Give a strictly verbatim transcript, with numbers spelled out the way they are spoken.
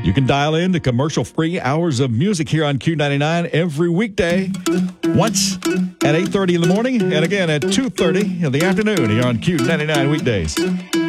You can dial in to commercial-free hours of music here on Q ninety-nine every weekday, once at eight thirty in the morning and again at two thirty in the afternoon here on Q ninety-nine weekdays.